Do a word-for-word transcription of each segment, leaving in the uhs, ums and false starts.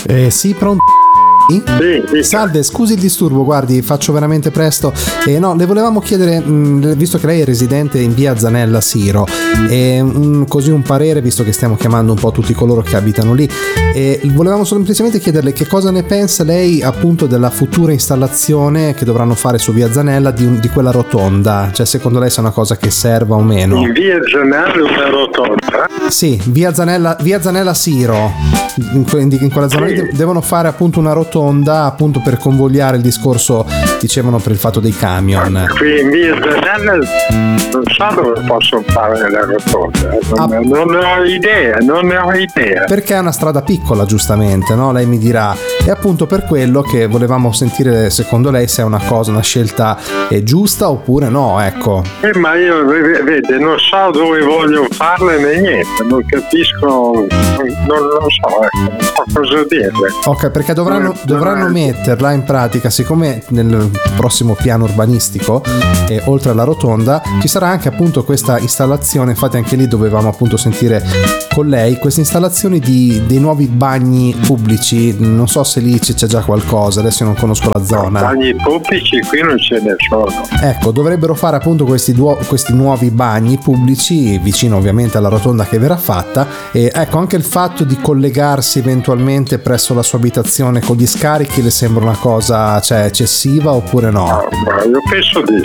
Eh, sì, pronto? Sì, sì. Salve, scusi il disturbo, guardi, faccio veramente presto. Eh, no, le volevamo chiedere, mh, visto che lei è residente in via Zanella Siro, e mh, così un parere, visto che stiamo chiamando un po' tutti coloro che abitano lì, e volevamo semplicemente chiederle che cosa ne pensa lei appunto della futura installazione che dovranno fare su via Zanella di, un, di quella rotonda, cioè secondo lei se è una cosa che serva o meno. In via Zanella una rotonda? Sì, via Zanella, via Zanella Siro, in, que- in quella zona Sì. de- devono fare appunto una rotonda appunto per convogliare il discorso, dicevano, per il fatto dei camion. Qui in via Zanella non so dove posso fare la rotonda, non, Ah. non ne ho idea, non ne ho idea. Perché è una strada piccola, giustamente, no? Lei mi dirà. E appunto per quello che volevamo sentire, secondo lei, se è una cosa, una scelta eh, giusta oppure no, ecco. Eh, ma io, v- vede, non so dove voglio farle né niente, non capisco, non, non lo so, ecco, non so cosa dirle. Ok, perché dovranno, Eh, dovranno eh. metterla in pratica, siccome nel prossimo piano urbanistico, eh, oltre alla rotonda, ci sarà anche appunto questa installazione, infatti anche lì dovevamo appunto sentire con lei, queste installazioni di, dei nuovi bagni pubblici, non so se lì c'è già qualcosa, adesso io non conosco la zona. Bagni pubblici qui non ce ne sono. Ecco, dovrebbero fare appunto questi, duo- questi nuovi bagni pubblici vicino ovviamente alla rotonda che verrà fatta, e ecco anche il fatto di collegarsi eventualmente presso la sua abitazione con gli scarichi le sembra una cosa, cioè, eccessiva oppure no? No, ma io penso di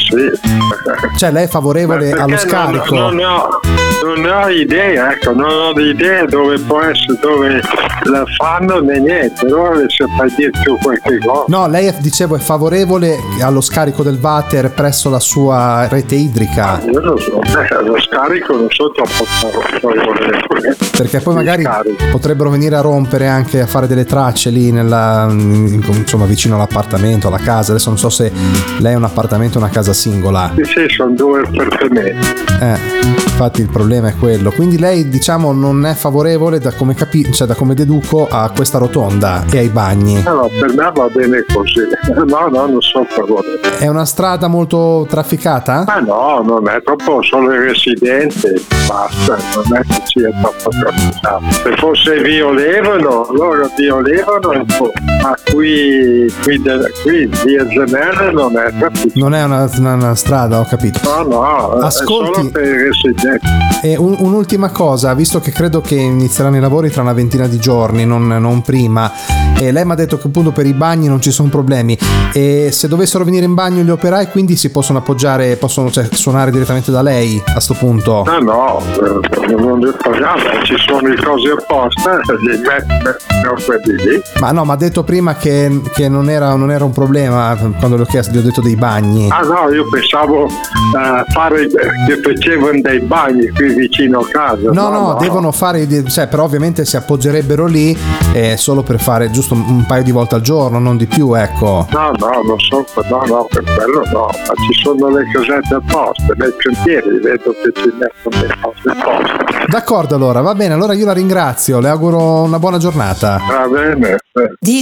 sì. Cioè lei è favorevole Ma allo perché scarico? Non, non, ne ho, non ne ho idea, ecco, non ho idea dove può essere, dove la fanno né niente, allora le saprei dire più qualche cosa. No, lei è, dicevo, è favorevole allo scarico del water presso la sua rete idrica, Io lo so, eh, lo scarico non so troppo favorevole. perché poi Sì, magari scarico. potrebbero venire a rompere, anche a fare delle tracce lì nella, insomma, vicino all'appartamento, alla casa. Adesso non so se lei è un appartamento o una casa singola. Sì, sì, sono due appartamenti. Eh, infatti il problema è quello. Quindi lei, diciamo, non è favorevole, da come capi- cioè da come deduco, a questa rotonda e ai bagni. No, no, per me va bene così. No, no, non so favorevole. È una strada molto trafficata? Ma no, non è troppo, solo i residenti, basta, non è che sia troppo trafficato. Se fosse violevano, loro violevano un po', ma qui, qui, de- qui via Zanella non è trafficato. Non è una, una- una strada, ho capito. No, no, Ascolti. è solo per i residenti. E un- un'ultima cosa, visto che credo che inizieranno i lavori tra una ventina di giorni, non, non prima, e lei mi ha detto che appunto per i bagni non ci sono problemi, e se dovessero venire in bagno gli operai quindi si possono appoggiare, possono, cioè, suonare direttamente da lei a sto punto? No, no, eh, non li paghiamo, ci sono le cose apposta, li mettono quelli lì. Ma no, mi ha detto prima che, che non, era, non era un problema quando le ho chiesto, gli ho detto dei bagni. Ah no, io pensavo eh, fare che facevano dei bagni qui vicino a casa. No, no, devono fare, cioè, però ovviamente si appoggerebbero lì eh, solo per fare giusto un, un paio di volte al giorno, non di più, ecco. No, no, non so, no, no, per quello no, ma ci sono le casette apposta, nei cantieri vedo che ci mettono le cose apposta. D'accordo, allora, va bene, allora io la ringrazio, le auguro una buona giornata. Va bene. Di